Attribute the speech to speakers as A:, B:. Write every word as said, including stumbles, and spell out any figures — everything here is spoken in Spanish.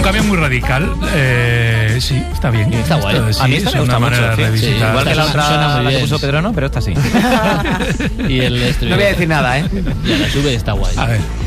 A: cambio muy radical. Eh, sí, está bien.
B: Está guay.
A: Esto, sí,
B: a mí esta
A: es
B: me gusta
A: una manera
B: mucho.
A: de
B: Sí,
A: revisitar.
B: igual que la otra
C: Suena muy
B: la que
C: bien.
B: puso Pedro, no, pero esta sí.
C: Y el
D: No voy a decir nada, ¿eh?
C: Y la sube está guay.
A: A ver.